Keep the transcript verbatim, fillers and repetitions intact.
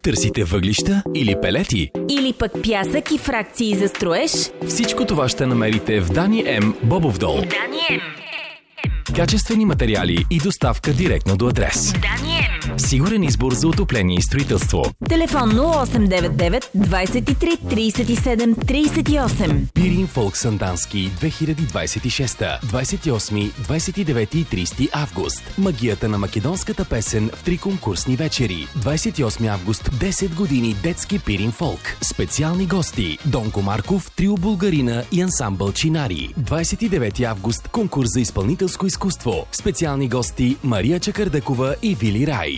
Търсите въглища или пелети? Или пък пясък и фракции за строеж? Всичко това ще намерите в Дани М. Бобов дол. Дани М. Качествени материали и доставка директно до адрес. Дани М. Сигурен избор за отопление и строителство. Телефон нула осем девет девет двадесет и три тридесет и седем тридесет и осем. Пирин Фолк Сандански две хиляди двадесет и шеста, двадесет и осми, двадесет и девети и тридесети август. Магията на македонската песен в три конкурсни вечери. двадесет и осми август, десет години детски Пирин Фолк. Специални гости: Донко Марков, Трио Булгарина и ансамбъл Чинари. двадесет и девети август, конкурс за изпълнителско изкуство. Специални гости: Мария Чакърдъкова и Вили Рай.